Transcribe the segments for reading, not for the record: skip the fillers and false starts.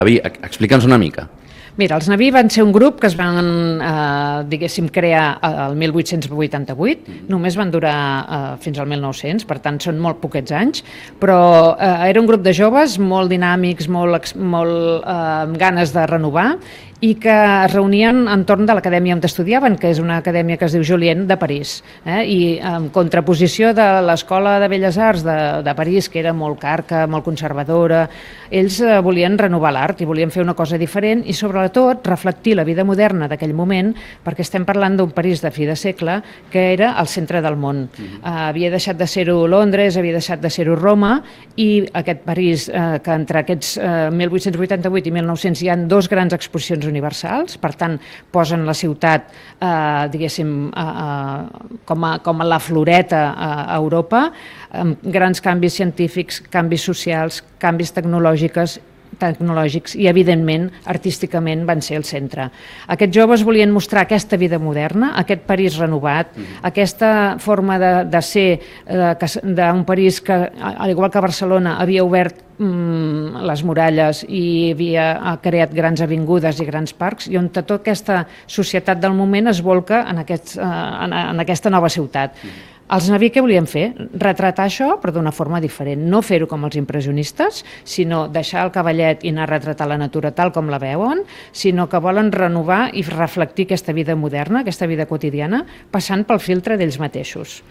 Explica'ns una mica. Mira, els Naví van ser un grup que es van, diguéssim, crear el 1888, només van durar fins al 1900, per tant són molt poquets anys, però era un grup de joves molt dinàmics, molt amb ganes de renovar, i que es reunien entorn de l'acadèmia on estudiaven, que és una acadèmia que es diu Julienne de París, i en contraposició de l'Escola de Belles Arts de París, que era molt carca, molt conservadora, ells volien renovar l'art i volien fer una cosa diferent i sobretot reflectir la vida moderna d'aquell moment, perquè estem parlant d'un París de fi de segle que era el centre del món. Havia deixat de ser-ho Londres, havia deixat de ser-ho Roma, i aquest París, que entre aquests 1888 i 1900 hi ha dos grans exposicions universals, per tant posen la ciutat diguéssim com a la floreta a Europa, amb grans canvis científics, canvis socials, canvis tecnològics i, evidentment, artísticament van ser el centre. Aquests joves volien mostrar aquesta vida moderna, aquest París renovat, aquesta forma de ser d'un París que, al igual que Barcelona, havia obert les muralles i havia creat grans avingudes i grans parcs, i on tota aquesta societat del moment es volca en aquesta nova ciutat. Els Naví què volien fer? Retratar això, però d'una forma diferent. No fer-ho com els impressionistes, sinó deixar el cavallet i anar a retratar la natura tal com la veuen, sinó que volen renovar i reflectir aquesta vida moderna, aquesta vida quotidiana, passant pel filtre d'ells mateixos.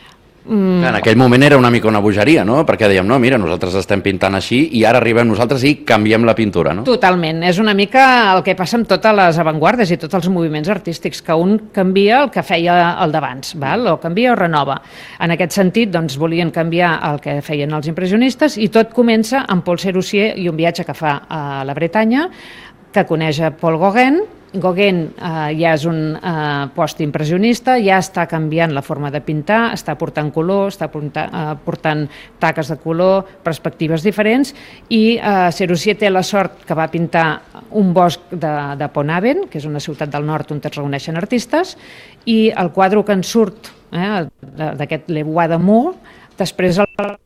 En aquell moment era una mica una bogeria, no? Perquè dèiem, no, mira, nosaltres estem pintant així i ara arribem nosaltres i canviem la pintura, no? Totalment, és una mica el que passa amb totes les avantguardes i tots els moviments artístics, que un canvia el que feia el d'abans, o canvia o renova. En aquest sentit, doncs, volien canviar el que feien els impressionistes i tot comença amb Paul Sérusier i un viatge que fa a la Bretanya, que coneix a Paul Gauguin. Gauguin ja és un postimpressionista, ja està canviant la forma de pintar, està portant color, està portant taques de color, perspectives diferents, i Sérusier té la sort que va pintar un bosc de Pont-Aven, que és una ciutat del nord on es reuneixen artistes, i el quadre que en surt d'aquest Le Bois d'Amour, després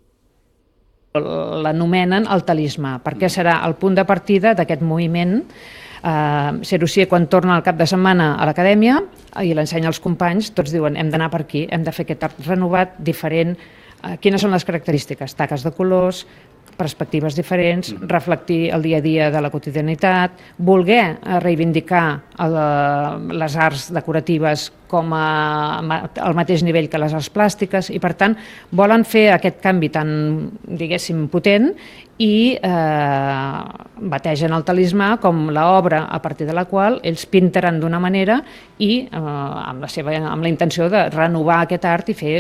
l'anomenen el talismà, perquè serà el punt de partida d'aquest moviment. Sérusier, quan torna al cap de setmana a l'acadèmia i l'ensenya als companys, tots diuen hem d'anar per aquí, hem de fer aquest art renovat, diferent. Quines són les característiques? Taques de colors, perspectives diferents, reflectir el dia a dia de la quotidianitat, voler reivindicar les arts decoratives com al mateix nivell que les arts plàstiques, i per tant volen fer aquest canvi tan, diguéssim, potent, i bategen el talismà com l'obra a partir de la qual ells pintaran d'una manera i amb la intenció de renovar aquest art i fer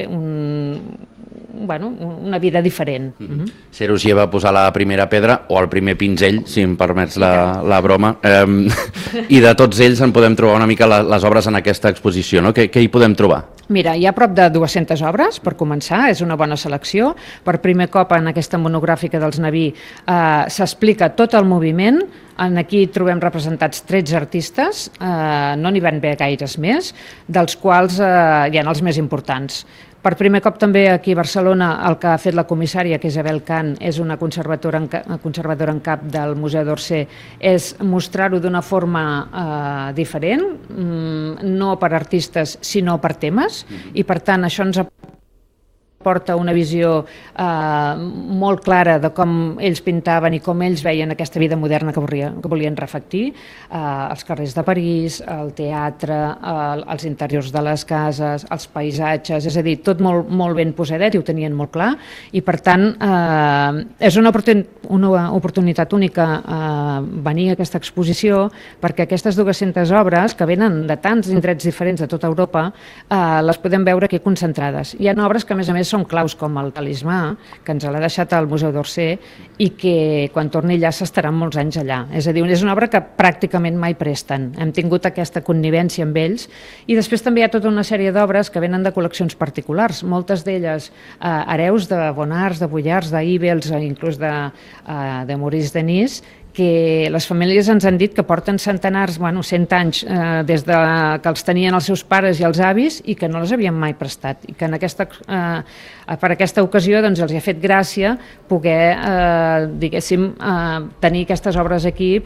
una vida diferent. Sérusier va posar la primera pedra, o el primer pinzell, si em permets la broma, i de tots ells en podem trobar una mica les obres en aquesta exposició, no? Què hi podem trobar? Mira, hi ha prop de 200 obres, per començar, és una bona selecció. Per primer cop en aquesta monogràfica dels Naví s'explica tot el moviment. Aquí trobem representats 13 artistes, no n'hi van haver gaires més, dels quals hi ha els més importants. Per primer cop també aquí a Barcelona el que ha fet la comissària, que és Isabel Cant, és una conservadora en cap del Museu d'Orsay, és mostrar-ho d'una forma diferent, no per artistes sinó per temes, i per tant això ens porta una visió molt clara de com ells pintaven i com ells veien aquesta vida moderna que volien reflectir, els carrers de París, el teatre, els interiors de les cases, els paisatges, és a dir, tot molt ben posadet, i ho tenien molt clar, i per tant és una oportunitat única venir a aquesta exposició, perquè aquestes 200 obres que venen de tants indrets diferents de tota Europa les podem veure aquí concentrades. Hi ha obres que a més són claus, com el talismà, que ens l'ha deixat al Museu d'Orsay i que quan torni allà s'estaran molts anys allà. És a dir, és una obra que pràcticament mai presten. Hem tingut aquesta connivència amb ells, i després també hi ha tota una sèrie d'obres que venen de col·leccions particulars, moltes d'elles hereus de Bonnars, de Vuillars, d'Ibels, inclús de Maurice Denis, que les famílies ens han dit que porten centenars, 100 anys des que els tenien els seus pares i els avis, i que no les havien mai prestat, i que per aquesta ocasió els ha fet gràcia poder, diguéssim, tenir aquestes obres aquí